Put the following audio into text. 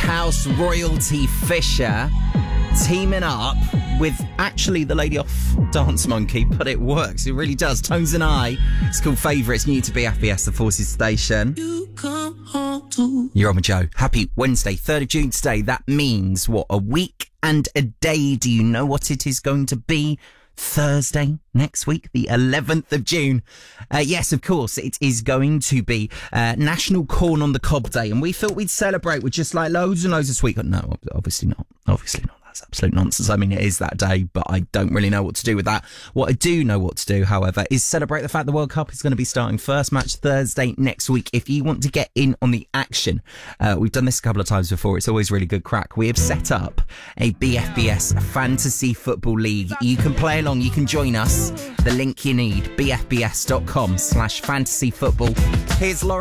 house royalty Fisher teaming up with actually the lady off Dance Monkey, but it works. It really does. Tones and I. It's called Favourites, new to BFBS, the Forces station. You're on with Joe. Happy Wednesday, 3rd of June today. That means, what, a week and a day? Do you know what it is going to be? Thursday next week, the 11th of June. Yes, of course, it is going to be National Corn on the Cob Day, and we thought we'd celebrate with just like loads and loads of sweet. No, obviously not. Obviously not. That's absolute nonsense. I mean, it is that day, but I don't really know what to do with that. What I do know what to do, however, is celebrate the fact the World Cup is going to be starting first match Thursday next week. If you want to get in on the action, we've done this a couple of times before. It's always really good crack. We have set up a BFBS Fantasy Football League. You can play along. You can join us. The link you need, bfbs.com/fantasyfootball. Here's Lauren.